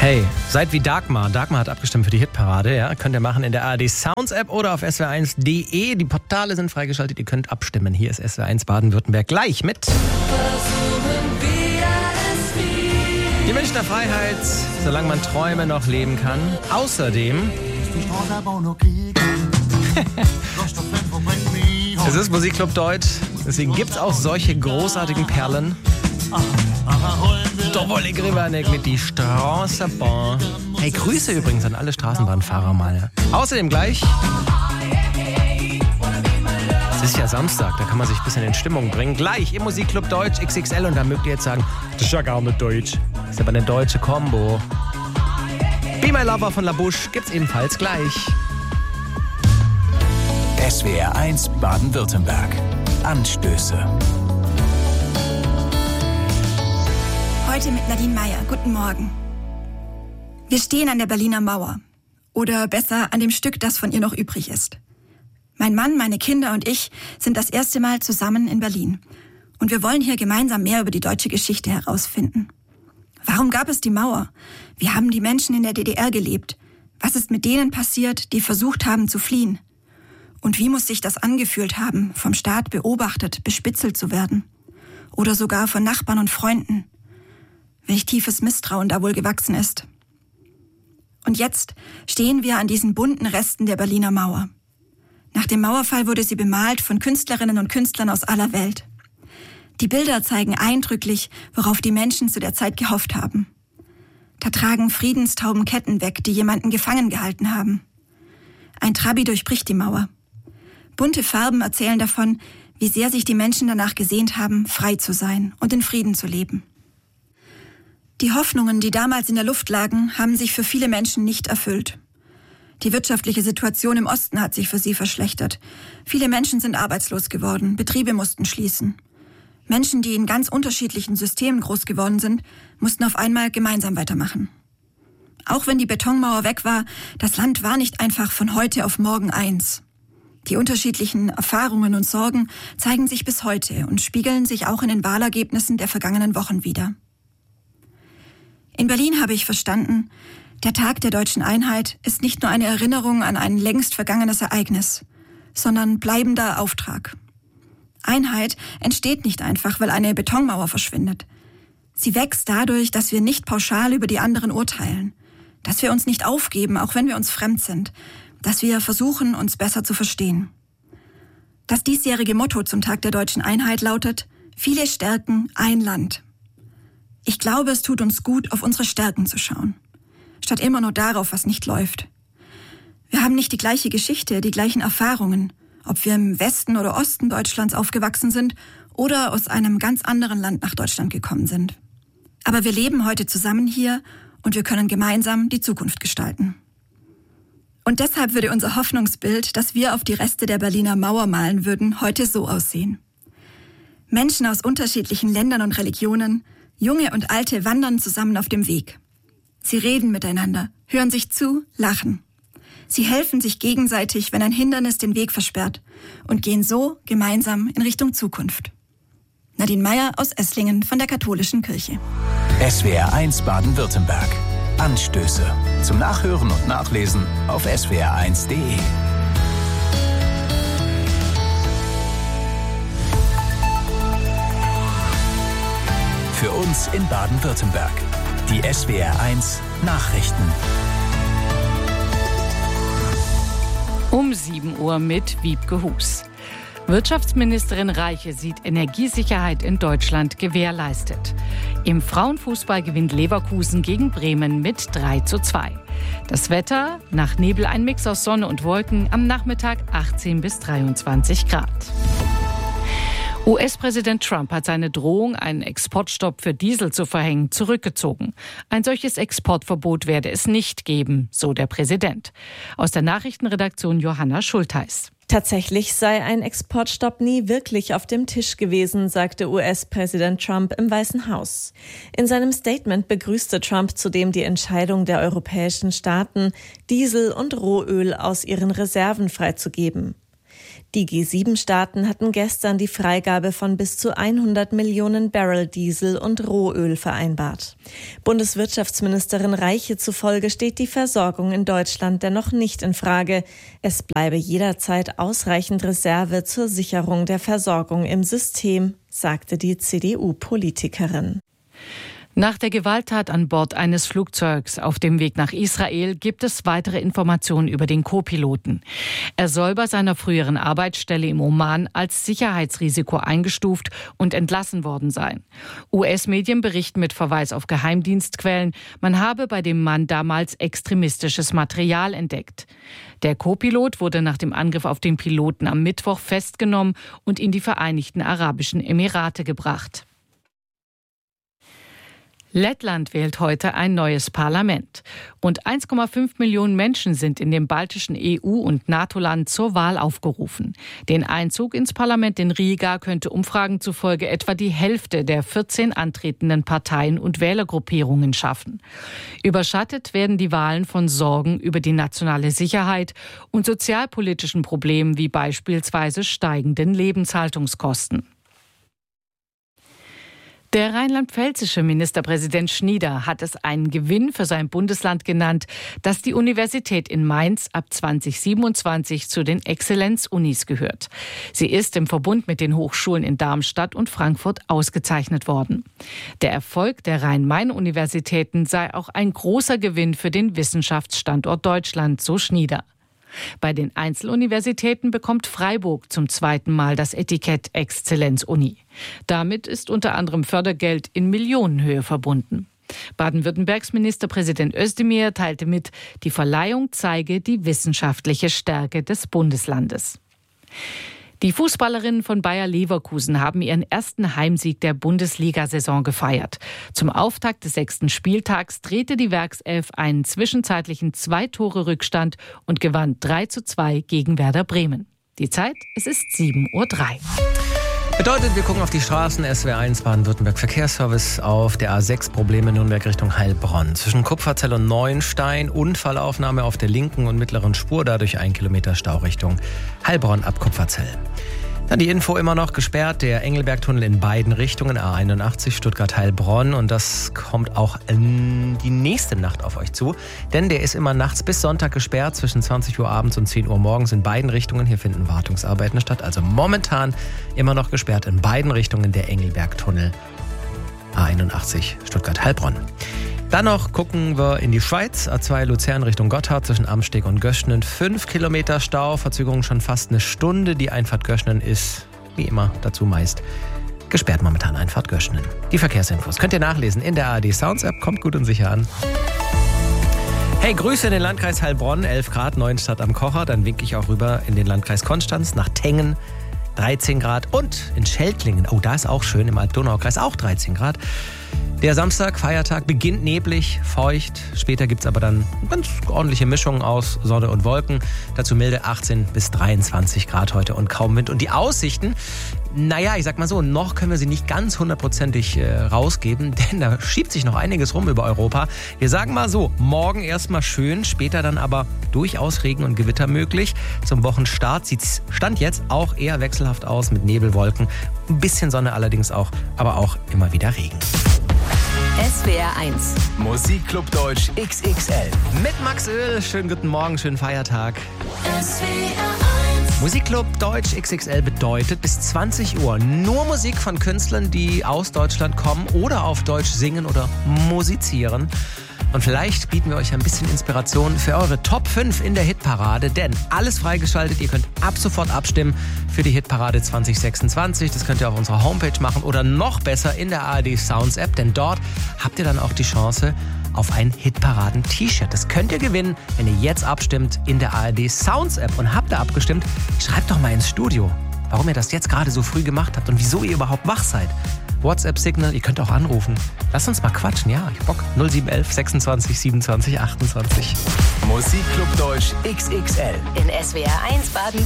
Hey, seid wie Dagmar. Dagmar hat abgestimmt für die Hitparade. Ja? Könnt ihr machen in der ARD Sounds App oder auf swr1.de. Die Portale sind freigeschaltet, ihr könnt abstimmen. Hier ist SWR1 Baden-Württemberg gleich mit die Münchner Freiheit, solange man Träume noch leben kann. Außerdem es ist Musikclub Deutsch, deswegen gibt's auch solche großartigen Perlen. Dovole Grivanek mit die Straßenbahn. Hey, Grüße übrigens an alle Straßenbahnfahrer mal. Außerdem gleich. Es ist ja Samstag, da kann man sich ein bisschen in Stimmung bringen. Gleich im Musikclub Deutsch XXL und da mögt ihr jetzt sagen, das ist ja gar nicht Deutsch. Das ist aber eine deutsche Combo. Be My Lover von La Bouche gibt's ebenfalls gleich. SWR1 Baden-Württemberg. Anstöße. Heute mit Nadine Meyer. Guten Morgen. Wir stehen an der Berliner Mauer. Oder besser an dem Stück, das von ihr noch übrig ist. Mein Mann, meine Kinder und ich sind das erste Mal zusammen in Berlin. Und wir wollen hier gemeinsam mehr über die deutsche Geschichte herausfinden. Warum gab es die Mauer? Wie haben die Menschen in der DDR gelebt? Was ist mit denen passiert, die versucht haben zu fliehen? Und wie muss sich das angefühlt haben, vom Staat beobachtet, bespitzelt zu werden? Oder sogar von Nachbarn und Freunden? Welch tiefes Misstrauen da wohl gewachsen ist. Und jetzt stehen wir an diesen bunten Resten der Berliner Mauer. Nach dem Mauerfall wurde sie bemalt von Künstlerinnen und Künstlern aus aller Welt. Die Bilder zeigen eindrücklich, worauf die Menschen zu der Zeit gehofft haben. Da tragen Friedenstauben Ketten weg, die jemanden gefangen gehalten haben. Ein Trabi durchbricht die Mauer. Bunte Farben erzählen davon, wie sehr sich die Menschen danach gesehnt haben, frei zu sein und in Frieden zu leben. Die Hoffnungen, die damals in der Luft lagen, haben sich für viele Menschen nicht erfüllt. Die wirtschaftliche Situation im Osten hat sich für sie verschlechtert. Viele Menschen sind arbeitslos geworden, Betriebe mussten schließen. Menschen, die in ganz unterschiedlichen Systemen groß geworden sind, mussten auf einmal gemeinsam weitermachen. Auch wenn die Betonmauer weg war, das Land war nicht einfach von heute auf morgen eins. Die unterschiedlichen Erfahrungen und Sorgen zeigen sich bis heute und spiegeln sich auch in den Wahlergebnissen der vergangenen Wochen wider. In Berlin habe ich verstanden, der Tag der deutschen Einheit ist nicht nur eine Erinnerung an ein längst vergangenes Ereignis, sondern bleibender Auftrag. Einheit entsteht nicht einfach, weil eine Betonmauer verschwindet. Sie wächst dadurch, dass wir nicht pauschal über die anderen urteilen, dass wir uns nicht aufgeben, auch wenn wir uns fremd sind, dass wir versuchen, uns besser zu verstehen. Das diesjährige Motto zum Tag der deutschen Einheit lautet: Viele Stärken, ein Land. Ich glaube, es tut uns gut, auf unsere Stärken zu schauen, statt immer nur darauf, was nicht läuft. Wir haben nicht die gleiche Geschichte, die gleichen Erfahrungen, ob wir im Westen oder Osten Deutschlands aufgewachsen sind oder aus einem ganz anderen Land nach Deutschland gekommen sind. Aber wir leben heute zusammen hier und wir können gemeinsam die Zukunft gestalten. Und deshalb würde unser Hoffnungsbild, das wir auf die Reste der Berliner Mauer malen würden, heute so aussehen. Menschen aus unterschiedlichen Ländern und Religionen, Junge und Alte wandern zusammen auf dem Weg. Sie reden miteinander, hören sich zu, lachen. Sie helfen sich gegenseitig, wenn ein Hindernis den Weg versperrt und gehen so gemeinsam in Richtung Zukunft. Nadine Meyer aus Esslingen von der Katholischen Kirche. SWR1 Baden-Württemberg. Anstöße. Zum Nachhören und Nachlesen auf swr1.de. Für uns in Baden-Württemberg. Die SWR1 Nachrichten. Um 7 Uhr mit Wiebke Hus. Wirtschaftsministerin Reiche sieht Energiesicherheit in Deutschland gewährleistet. Im Frauenfußball gewinnt Leverkusen gegen Bremen mit 3:2. Das Wetter: nach Nebel ein Mix aus Sonne und Wolken, am Nachmittag 18 bis 23 Grad. US-Präsident Trump hat seine Drohung, einen Exportstopp für Diesel zu verhängen, zurückgezogen. Ein solches Exportverbot werde es nicht geben, so der Präsident. Aus der Nachrichtenredaktion Johanna Schultheis. Tatsächlich sei ein Exportstopp nie wirklich auf dem Tisch gewesen, sagte US-Präsident Trump im Weißen Haus. In seinem Statement begrüßte Trump zudem die Entscheidung der europäischen Staaten, Diesel und Rohöl aus ihren Reserven freizugeben. Die G7-Staaten hatten gestern die Freigabe von bis zu 100 Millionen Barrel Diesel und Rohöl vereinbart. Bundeswirtschaftsministerin Reiche zufolge steht die Versorgung in Deutschland dennoch nicht in Frage. Es bleibe jederzeit ausreichend Reserve zur Sicherung der Versorgung im System, sagte die CDU-Politikerin. Nach der Gewalttat an Bord eines Flugzeugs auf dem Weg nach Israel gibt es weitere Informationen über den Co-Piloten. Er soll bei seiner früheren Arbeitsstelle im Oman als Sicherheitsrisiko eingestuft und entlassen worden sein. US-Medien berichten mit Verweis auf Geheimdienstquellen, man habe bei dem Mann damals extremistisches Material entdeckt. Der Co-Pilot wurde nach dem Angriff auf den Piloten am Mittwoch festgenommen und in die Vereinigten Arabischen Emirate gebracht. Lettland wählt heute ein neues Parlament. Rund 1,5 Millionen Menschen sind in dem baltischen EU- und NATO-Land zur Wahl aufgerufen. Den Einzug ins Parlament in Riga könnte Umfragen zufolge etwa die Hälfte der 14 antretenden Parteien und Wählergruppierungen schaffen. Überschattet werden die Wahlen von Sorgen über die nationale Sicherheit und sozialpolitischen Problemen wie beispielsweise steigenden Lebenshaltungskosten. Der rheinland-pfälzische Ministerpräsident Schnieder hat es einen Gewinn für sein Bundesland genannt, dass die Universität in Mainz ab 2027 zu den Exzellenzunis gehört. Sie ist im Verbund mit den Hochschulen in Darmstadt und Frankfurt ausgezeichnet worden. Der Erfolg der Rhein-Main-Universitäten sei auch ein großer Gewinn für den Wissenschaftsstandort Deutschland, so Schnieder. Bei den Einzeluniversitäten bekommt Freiburg zum zweiten Mal das Etikett Exzellenzuni. Damit ist unter anderem Fördergeld in Millionenhöhe verbunden. Baden-Württembergs Ministerpräsident Özdemir teilte mit, die Verleihung zeige die wissenschaftliche Stärke des Bundeslandes. Die Fußballerinnen von Bayer Leverkusen haben ihren ersten Heimsieg der Bundesliga-Saison gefeiert. Zum Auftakt des 6. Spieltags drehte die Werkself einen zwischenzeitlichen 2-Tore-Rückstand und gewann 3:2 gegen Werder Bremen. Die Zeit, es ist 7:03 Uhr. Bedeutet, wir gucken auf die Straßen. SWR1 Baden-Württemberg Verkehrsservice auf der A6 Probleme Nürnberg Richtung Heilbronn. Zwischen Kupferzell und Neuenstein Unfallaufnahme auf der linken und mittleren Spur, dadurch 1 Kilometer Stau Richtung Heilbronn ab Kupferzell. Dann die Info immer noch gesperrt, der Engelbergtunnel in beiden Richtungen, A81 Stuttgart-Heilbronn, und das kommt auch die nächste Nacht auf euch zu, denn der ist immer nachts bis Sonntag gesperrt, zwischen 20 Uhr abends und 10 Uhr morgens in beiden Richtungen. Hier finden Wartungsarbeiten statt, also momentan immer noch gesperrt in beiden Richtungen der Engelbergtunnel A81 Stuttgart-Heilbronn. Dann noch gucken wir in die Schweiz, A2 Luzern Richtung Gotthard zwischen Amsteg und Göschnen. 5 Kilometer Stau, Verzögerung schon fast eine Stunde. Die Einfahrt Göschnen ist, wie immer, dazu meist gesperrt momentan, Einfahrt Göschnen. Die Verkehrsinfos könnt ihr nachlesen in der ARD Sounds App, kommt gut und sicher an. Hey, Grüße in den Landkreis Heilbronn, 11 Grad, Neuenstadt am Kocher. Dann winke ich auch rüber in den Landkreis Konstanz nach Tengen, 13 Grad. Und in Scheltlingen, oh, da ist auch schön, im Alb-Donau-Kreis auch 13 Grad. Der Samstag, Feiertag, beginnt neblig, feucht. Später gibt es aber dann eine ganz ordentliche Mischung aus Sonne und Wolken. Dazu milde 18 bis 23 Grad heute und kaum Wind. Und die Aussichten, naja, ich sag mal so, noch können wir sie nicht ganz hundertprozentig rausgeben, denn da schiebt sich noch einiges rum über Europa. Wir sagen mal so, morgen erstmal schön, später dann aber durchaus Regen und Gewitter möglich. Zum Wochenstart sieht es Stand jetzt auch eher wechselhaft aus mit Nebelwolken. Ein bisschen Sonne allerdings auch, aber auch immer wieder Regen. SWR 1 Musikclub Deutsch XXL. Mit Max Öl, schönen guten Morgen, schönen Feiertag. SWR 1 Musikclub Deutsch XXL bedeutet bis 20 Uhr nur Musik von Künstlern, die aus Deutschland kommen oder auf Deutsch singen oder musizieren. Und vielleicht bieten wir euch ein bisschen Inspiration für eure Top 5 in der Hitparade, denn alles freigeschaltet. Ihr könnt ab sofort abstimmen für die Hitparade 2026. Das könnt ihr auf unserer Homepage machen oder noch besser in der ARD Sounds App, denn dort habt ihr dann auch die Chance auf ein Hitparaden-T-Shirt. Das könnt ihr gewinnen, wenn ihr jetzt abstimmt in der ARD Sounds App. Und habt ihr abgestimmt? Schreibt doch mal ins Studio, warum ihr das jetzt gerade so früh gemacht habt und wieso ihr überhaupt wach seid. WhatsApp-Signal, ihr könnt auch anrufen. Lasst uns mal quatschen, ja, ich Bock. 0711 26 27 28. Musikclub Deutsch XXL in SWR 1 Baden